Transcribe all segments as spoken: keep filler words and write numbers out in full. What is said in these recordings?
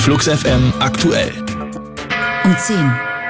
Flux F M aktuell. Um zehn.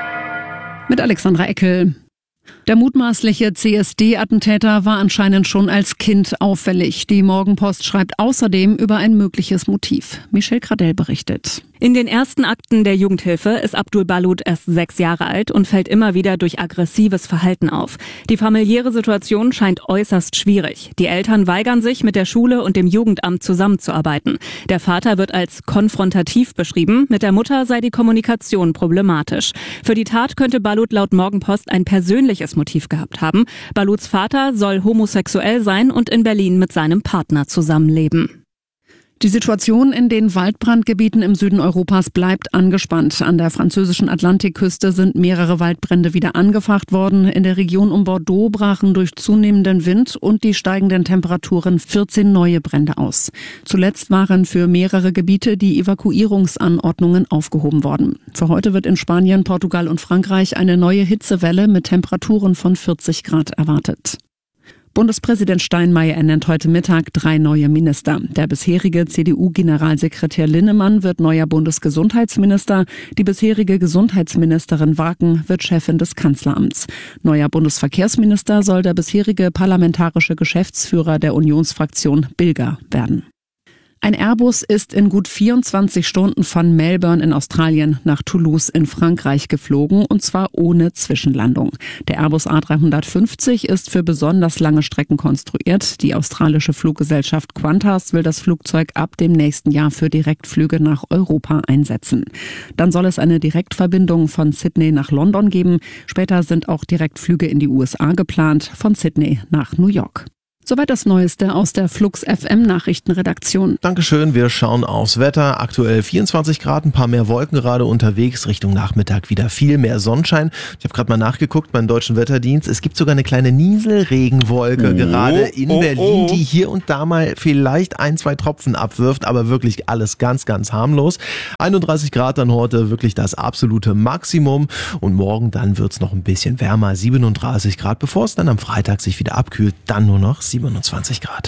Mit Alexandra Eckel. Der mutmaßliche C S D-Attentäter war anscheinend schon als Kind auffällig. Die Morgenpost schreibt außerdem über ein mögliches Motiv. Michelle Gradell berichtet. In den ersten Akten der Jugendhilfe ist Abdul Balut erst sechs Jahre alt und fällt immer wieder durch aggressives Verhalten auf. Die familiäre Situation scheint äußerst schwierig. Die Eltern weigern sich, mit der Schule und dem Jugendamt zusammenzuarbeiten. Der Vater wird als konfrontativ beschrieben, mit der Mutter sei die Kommunikation problematisch. Für die Tat könnte Balut laut Morgenpost ein persönliches Motiv gehabt haben. Baluts Vater soll homosexuell sein und in Berlin mit seinem Partner zusammenleben. Die Situation in den Waldbrandgebieten im Süden Europas bleibt angespannt. An der französischen Atlantikküste sind mehrere Waldbrände wieder angefacht worden. In der Region um Bordeaux brachen durch zunehmenden Wind und die steigenden Temperaturen vierzehn neue Brände aus. Zuletzt waren für mehrere Gebiete die Evakuierungsanordnungen aufgehoben worden. Für heute wird in Spanien, Portugal und Frankreich eine neue Hitzewelle mit Temperaturen von vierzig Grad erwartet. Bundespräsident Steinmeier ernennt heute Mittag drei neue Minister. Der bisherige C D U-Generalsekretär Linnemann wird neuer Bundesgesundheitsminister. Die bisherige Gesundheitsministerin Waken wird Chefin des Kanzleramts. Neuer Bundesverkehrsminister soll der bisherige parlamentarische Geschäftsführer der Unionsfraktion Bilger werden. Ein Airbus ist in gut vierundzwanzig Stunden von Melbourne in Australien nach Toulouse in Frankreich geflogen, und zwar ohne Zwischenlandung. Der Airbus A dreihundertfünfzig ist für besonders lange Strecken konstruiert. Die australische Fluggesellschaft Qantas will das Flugzeug ab dem nächsten Jahr für Direktflüge nach Europa einsetzen. Dann soll es eine Direktverbindung von Sydney nach London geben. Später sind auch Direktflüge in die U S A geplant, von Sydney nach New York. Soweit das Neueste aus der Flux F M Nachrichtenredaktion. Dankeschön, wir schauen aufs Wetter. Aktuell vierundzwanzig Grad, ein paar mehr Wolken gerade unterwegs. Richtung Nachmittag wieder viel mehr Sonnenschein. Ich habe gerade mal nachgeguckt beim Deutschen Wetterdienst. Es gibt sogar eine kleine Nieselregenwolke oh, gerade in oh, Berlin, oh. die hier und da mal vielleicht ein, zwei Tropfen abwirft, aber wirklich alles ganz, ganz harmlos. einunddreißig Grad dann heute, wirklich das absolute Maximum. Und morgen dann wird's noch ein bisschen wärmer, siebenunddreißig Grad, bevor es dann am Freitag sich wieder abkühlt, dann nur noch siebenundzwanzig Grad.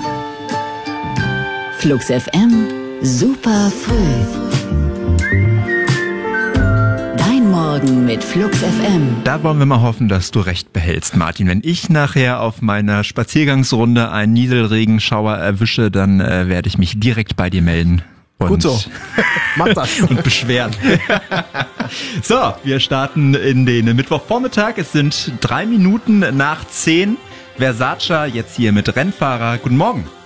Flux F M, super früh. Dein Morgen mit Flux F M. Da wollen wir mal hoffen, dass du recht behältst, Martin. Wenn ich nachher auf meiner Spaziergangsrunde einen Nieselregenschauer erwische, dann äh, werde ich mich direkt bei dir melden. Und Gut so. Mach das. Und beschweren. So, wir starten in den Mittwochvormittag. Es sind drei Minuten nach zehn. Versace jetzt hier mit Rennfahrer. Guten Morgen.